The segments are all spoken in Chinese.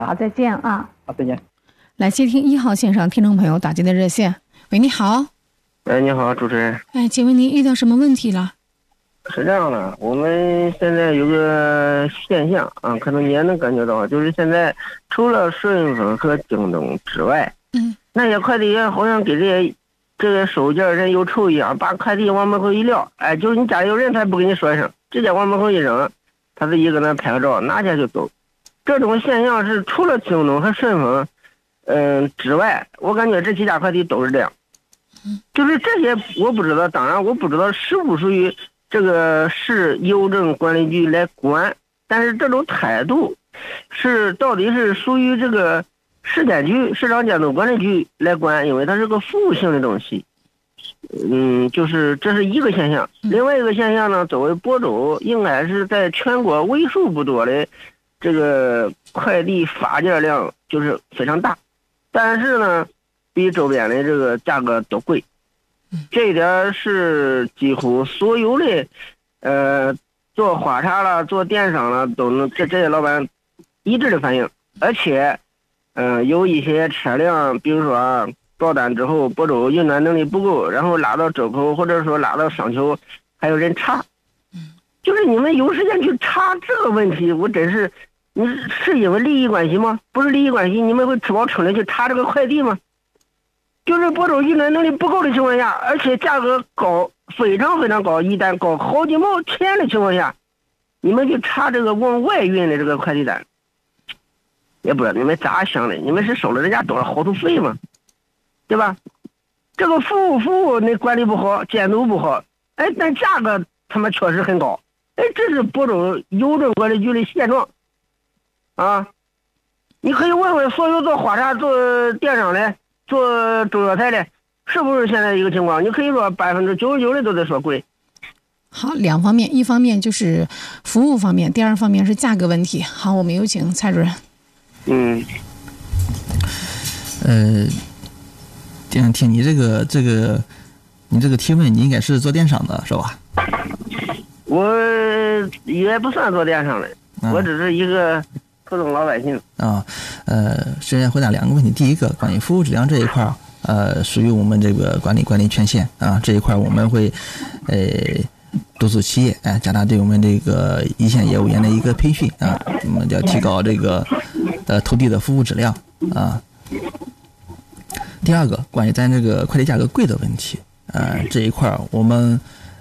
好，再见啊。 好，再见。 来接听1号线上听众朋友打进的热线。喂，你好。 你好，主持人。 请问您遇到什么问题了？ 是这样的，我们现在有个现象啊，可能你也能感觉到，就是现在除了顺丰和京东之外，那些快递员好像给这个收件人有仇一样，把快递往门口一撂，就是你家里有人，他不跟你说一声，直接往门口一扔，他自己搁那拍个照，拿下就走。这种现象是除了京东和顺丰，之外，我感觉这几家快递都是这样。就是这些我不知道，当然我不知道是不属于这个市邮政管理局来管，但是这种态度是到底是属于这个市监局、市场监督管理局来管，因为它是个服务性的东西。就是这是一个现象。另外一个现象呢，作为亳州应该是在全国为数不多的这个快递发件量就是非常大，但是呢比周边的这个价格都贵，这一点是几乎所有的做花茶了、做电商了都能这些老板一致的反映。而且有一些车辆，比如说报单之后亳州运单能力不够，然后拉到周口或者说拉到商丘，还有人查。就是你们有时间去查这个问题，我真是，你是因为利益关系吗？不是利益关系，你们会吃饱撑的去查这个快递吗？就是亳州运单能力不够的情况下，而且价格高，非常非常高，一单高好几毛钱的情况下，你们去查这个往外运的这个快递单，也不知道你们咋想的？你们是收了人家多少好处费吗？对吧？这个服务那管理不好，监督不好，但价格他妈确实很高，这是亳州邮政管理局的现状啊！你可以问问所有做花茶、做电商的、做中药材的，是不是现在一个情况？你可以说99%的都在说贵。 好，两方面，一方面就是服务方面，第二方面是价格问题。好，我们有请蔡主任。 听你这个你这个提问，你应该是做电商的是吧？ 我也不算做电商的，我只是一个普通老百姓啊。首先回答两个问题，第一个关于服务质量这一块，属于我们这个管理权限啊，这一块我们会督促企业加大对我们这个一线业务员的一个培训啊，我们要提高这个投递的服务质量啊。第二个关于咱这个快递价格贵的问题，这一块我们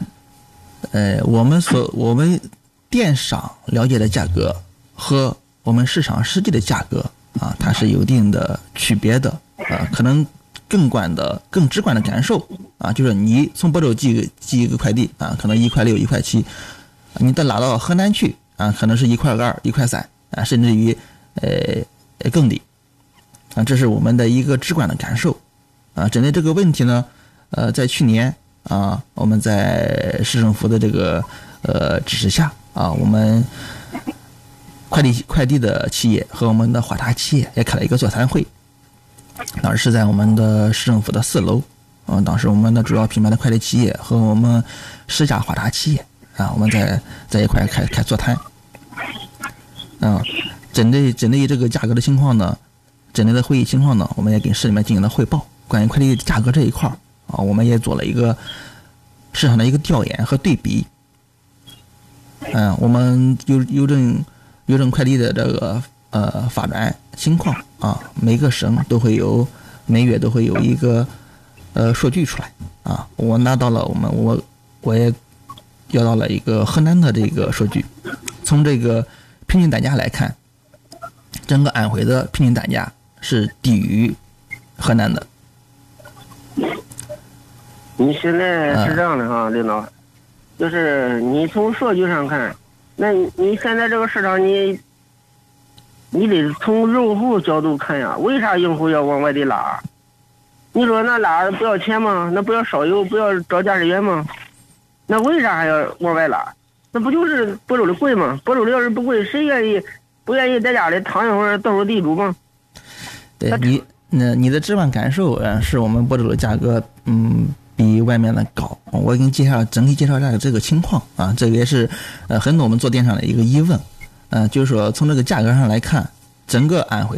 电商了解的价格和我们市场实际的价格啊，它是有一定的区别的可能更直观的感受啊，就是你从亳州寄一个快递啊，可能1.6块、1.7块，你再拉到河南去啊，可能是1.2块、1.3块啊，甚至于更低啊，这是我们的一个直观的感受啊。针对这个问题呢，在去年啊，我们在市政府的这个指示下啊，我们快递的企业和我们的花茶企业也开了一个座谈会，当时是在我们的市政府的4楼啊，当时我们的主要品牌的快递企业和我们10家花茶企业啊，我们在一块开座谈啊。针对这个价格的情况呢，针对的会议情况呢，我们也跟市里面进行了汇报。关于快递价格这一块啊，我们也做了一个市场的一个调研和对比。我们邮政快递的这个发展情况啊，每个省每月都会有一个数据出来啊。我拿到了我也要到了一个河南的这个数据，从这个平均单价来看，整个安徽的平均单价是低于河南的。 你现在是这样的哈，领导，就是你从数据上看，那你现在这个市场你得从用户角度看呀，为啥用户要往外地拉？你说那拉不要钱吗？那不要烧油，不要找驾驶员吗？那为啥还要往外拉？那不就是亳州的贵吗？亳州的要是不贵，谁不愿意在家里躺一会儿斗斗地主吗？ 对你的直观感受是我们亳州的价格比外面的高。我给你整体介绍一下这个情况啊，这个也是很多我们做电商的一个疑问。就是说从这个价格上来看， 整个安徽